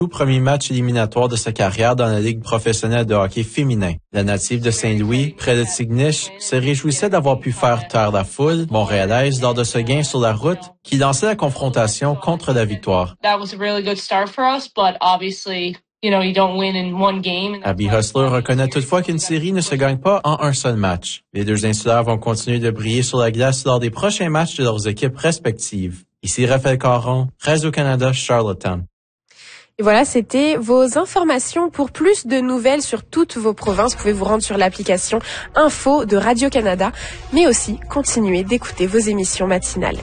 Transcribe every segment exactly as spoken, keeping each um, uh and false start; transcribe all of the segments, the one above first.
Tout premier match éliminatoire de sa carrière dans la Ligue professionnelle de hockey féminin. La native de Saint-Louis, près de Tignish, se réjouissait d'avoir pu faire taire la foule montréalaise lors de ce gain sur la route qui lançait la confrontation contre la victoire. That was a really good start for us, but obviously, you know, you don't win in one game. Abby Hustler reconnaît toutefois qu'une série ne se gagne pas en un seul match. Les deux insulaires vont continuer de briller sur la glace lors des prochains matchs de leurs équipes respectives. Ici Raphaël Caron, Radio-Canada, Charlottetown. Et voilà, c'était vos informations. Pour plus de nouvelles sur toutes vos provinces, vous pouvez vous rendre sur l'application Info de Radio-Canada, mais aussi continuer d'écouter vos émissions matinales.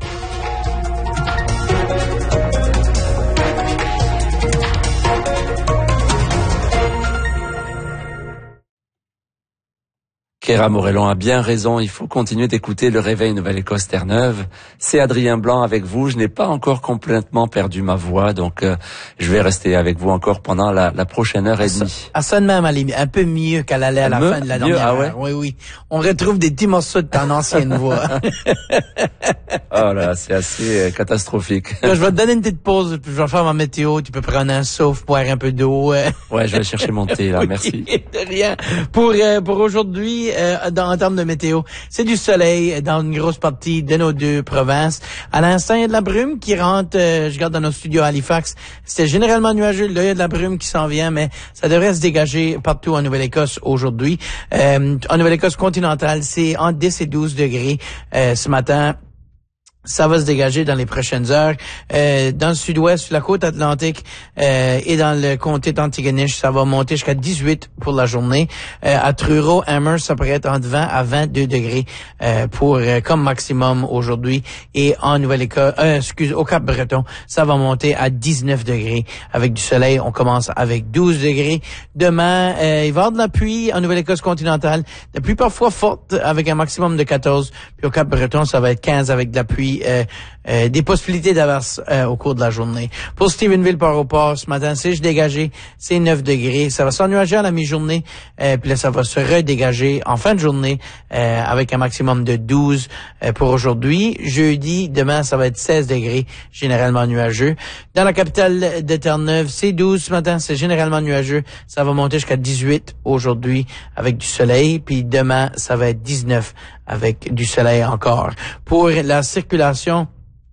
Kéra Morellon a bien raison, il faut continuer d'écouter le Réveil Nouvelle-Écosse Terre-Neuve. C'est Adrien Blanc avec vous, je n'ai pas encore complètement perdu ma voix, donc euh, je vais rester avec vous encore pendant la, la prochaine heure et demie. À ça de même, elle est un peu mieux qu'elle allait à la Me, fin de la mieux, dernière ah ouais? heure. Oui, oui. On retrouve des petits morceaux de ton ancienne voix. Oh là, c'est assez euh, catastrophique. Là, je vais te donner une petite pause, puis je vais faire ma météo, tu peux prendre un souffle, boire un peu d'eau. Euh. Ouais, je vais chercher mon thé là, Oui, merci. De rien. Pour, euh, pour aujourd'hui, euh, dans, en termes de météo, c'est du soleil dans une grosse partie de nos deux provinces. À l'instant, il y a de la brume qui rentre, euh, je regarde dans nos studios à Halifax. C'était généralement nuageux. Là, il y a de la brume qui s'en vient, mais ça devrait se dégager partout en Nouvelle-Écosse aujourd'hui. Euh, en Nouvelle-Écosse continentale, c'est entre dix et douze degrés euh, ce matin. Ça va se dégager dans les prochaines heures. Euh, dans le sud-ouest, sur la côte atlantique euh, et dans le comté d'Antigonish, ça va monter jusqu'à dix-huit pour la journée. Euh, à Truro, Amherst, ça pourrait être entre vingt à vingt-deux degrés euh, pour euh, comme maximum aujourd'hui. Et en Nouvelle-Écosse, euh, excuse, au Cap-Breton, ça va monter à dix-neuf degrés. Avec du soleil, on commence avec douze degrés. Demain, euh, il va y avoir de la pluie en Nouvelle-Écosse continentale. De la pluie parfois forte avec un maximum de quatorze. Puis au Cap-Breton, ça va être quinze avec de la pluie. Euh, euh, des possibilités d'averse euh, au cours de la journée. Pour Stephenville par au port, ce matin, c'est dégagé, c'est neuf degrés. Ça va s'ennuager à la mi-journée, euh, puis là, ça va se redégager en fin de journée euh, avec un maximum de douze euh, pour aujourd'hui. Jeudi, demain, ça va être seize degrés, généralement nuageux. Dans la capitale de Terre-Neuve, c'est douze ce matin, c'est généralement nuageux. Ça va monter jusqu'à dix-huit aujourd'hui avec du soleil, puis demain, ça va être dix-neuf avec du soleil encore. Pour la circulation,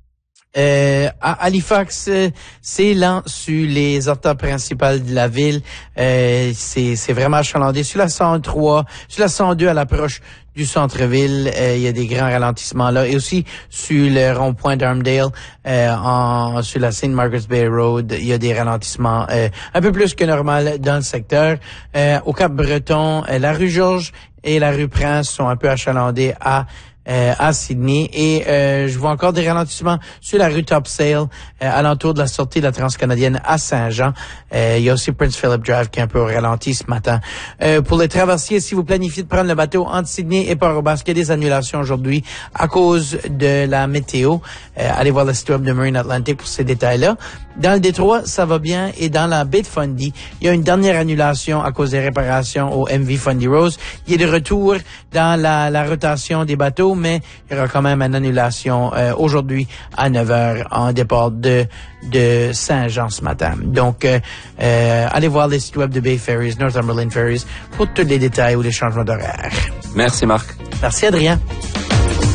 Euh, à Halifax, c'est lent sur les artères principales de la ville. Euh, c'est, c'est vraiment achalandé. Sur la cent trois, sur la cent deux à l'approche du centre-ville, euh, il y a des grands ralentissements là. Et aussi sur le rond-point d'Armdale, euh, en, sur la Saint Margaret's Bay Road, il y a des ralentissements euh, un peu plus que normal dans le secteur. Euh, au Cap-Breton, euh, la rue Georges et la rue Prince sont un peu achalandées à Euh, à Sydney et euh, je vois encore des ralentissements sur la rue Topsail euh, alentour de la sortie de la Transcanadienne à Saint-Jean. Euh, il y a aussi Prince Philip Drive qui est un peu ralenti ce matin. Euh, pour les traversiers, si vous planifiez de prendre le bateau entre Sydney et Port-au-Basque, il y a des annulations aujourd'hui à cause de la météo. Euh, allez voir le site web de Marine Atlantic pour ces détails-là. Dans le détroit, ça va bien et dans la baie de Fundy, il y a une dernière annulation à cause des réparations au M V Fundy Rose. Il y a de retour dans la, la rotation des bateaux, mais il y aura quand même une annulation euh, aujourd'hui à neuf heures en départ de de Saint-Jean ce matin. Donc, euh, euh, allez voir les sites web de Bay Ferries, Northumberland Ferries pour tous les détails ou les changements d'horaire. Merci Marc. Merci Adrien.